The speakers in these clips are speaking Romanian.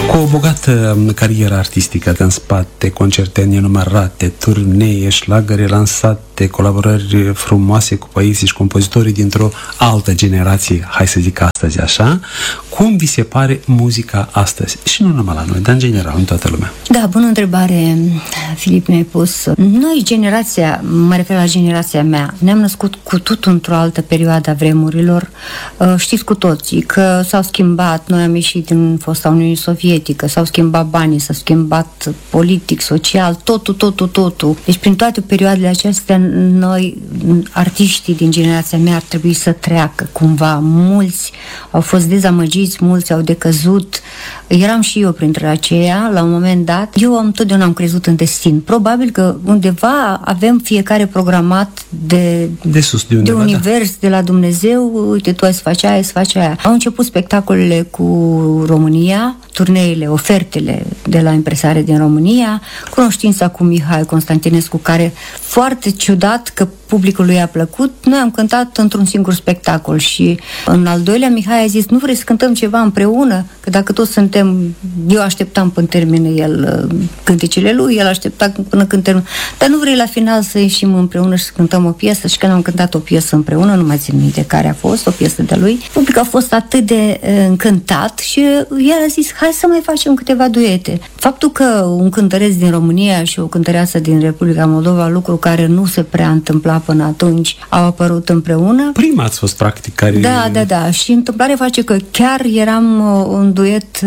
Cu o bogată carieră artistică în spate, concerte nenumărate, turnee, șlagăre lansate, colaborări frumoase cu poeții și compozitorii dintr-o altă generație, hai să zic astăzi așa, cum vi se pare muzica astăzi? Și nu numai la noi, dar în general, în toată lumea. Da, bună întrebare, Filip, mi-ai pus. Noi, generația, mă refer la generația mea, ne-am născut cu totul într-o altă perioadă a vremurilor. Știți cu toții că s-au schimbat, noi am ieșit din fosta Uniunii Sovietică, s-au schimbat banii, s-au schimbat politic, social, totul. Deci prin toate perioadele acestea, noi, artiștii din generația mea, ar trebui să treacă cumva. Mulți au fost dezamăgiți, mulți au decăzut. Eram și eu printre aceia, la un moment dat. Eu întotdeauna am crezut în destin. Probabil că undeva avem fiecare programat de sus, de univers, de la Dumnezeu. Uite, tu ai să faci aia, să faci aia. Au început spectacolele cu România, turneile, ofertele de la impresare din România, cunoștința cu Mihai Constantinescu, care, foarte ciudat că publicului i-a plăcut, noi am cântat într-un singur spectacol și în al doilea Mihai a zis, nu vrei să cântăm ceva împreună? Că dacă toți suntem, eu așteptam până termină el cântecele lui, el aștepta până când termină, dar nu vrei la final să ieșim împreună și să cântăm o piesă? Și când am cântat o piesă împreună, nu mai țin minte care a fost, o piesă de lui, publicul a fost atât de încântat și el a zis, hai să mai facem câteva duete. Faptul că un cântăreț din România și o cântăreață din Republica Moldova, lucru care nu se prea întâmpla până atunci, au apărut împreună. Prima ați fost practic care... Da. Și întâmplarea face că chiar eram un duet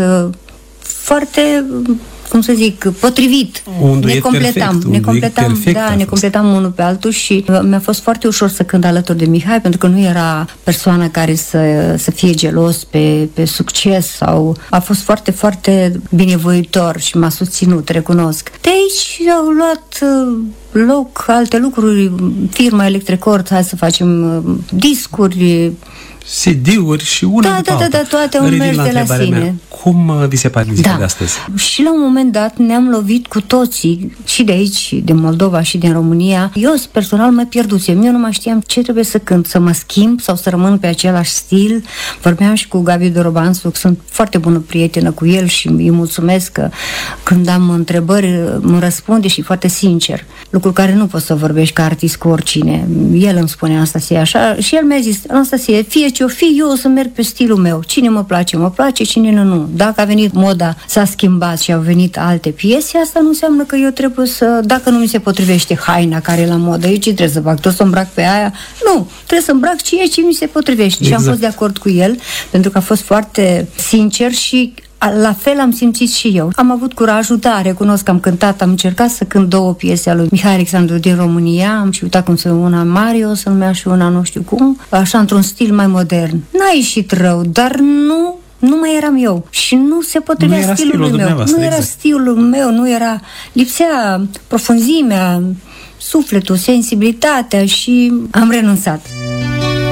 foarte, cum să zic, potrivit. Un duet ne completam unul pe altul și mi-a fost foarte ușor să cânt alături de Mihai, pentru că nu era persoana care să fie gelos pe succes sau a fost foarte, foarte binevoitor și m-a susținut, recunosc. De aici au luat loc alte lucruri, firma Electrecord, hai să facem discuri, CD-uri și una după alta. Toate au mers de la sine. Mea. Cum vi se pare muzica de astăzi? Și la un moment dat ne-am lovit cu toții, și de aici, din Moldova și din România. Eu personal mă pierdusem. Eu nu mai știam ce trebuie să cânt, să mă schimb sau să rămân pe același stil. Vorbeam și cu Gabi Dorobanțu, sunt foarte bună prietenă cu el și îi mulțumesc că când am întrebări mă răspunde și foarte sincer. Lucru care nu poți să vorbești ca artist cu oricine. El îmi spune, Anastasia, așa, și el mi-a zis, Anastasia, fie ce o fi, eu o să merg pe stilul meu. Cine mă place, cine nu. Dacă a venit moda, s-a schimbat și au venit alte piese, asta nu înseamnă că eu trebuie să, dacă nu mi se potrivește haina care e la modă, eu ce trebuie să fac? Tot să îmbrac pe aia? Nu, trebuie să îmbrac ce mi se potrivește. Exact. Și am fost de acord cu el, pentru că a fost foarte sincer și la fel am simțit și eu. Am avut curajul, da, recunosc că am cântat, am încercat să cânt două piese ale lui Mihai Alexandru din România, am și uitat cum se numea, una Mario, se numea și una nu știu cum, așa într-un stil mai modern. N-a ieșit rău, dar nu mai eram eu și nu se potrivea stilului meu. Nu era stilul meu, nu era, lipsea profunzimea, sufletul, sensibilitatea și am renunțat.